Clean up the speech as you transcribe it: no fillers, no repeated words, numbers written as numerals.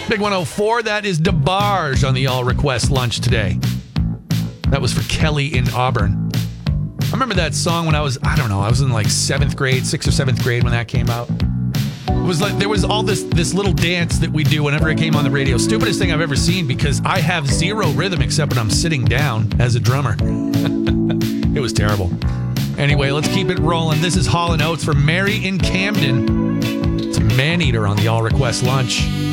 Big 104, that is DeBarge on the All Request Lunch today. That was for Kelly in Auburn. I remember that song when I was in like 7th grade, 6th or 7th grade when that came out. It was like there was all this little dance that we do whenever it came on the radio. Stupidest thing I've ever seen because I have zero rhythm except when I'm sitting down as a drummer. It was terrible. Anyway, let's keep it rolling. This is Hall & Oates for Mary in Camden. It's Maneater on the All Request Lunch.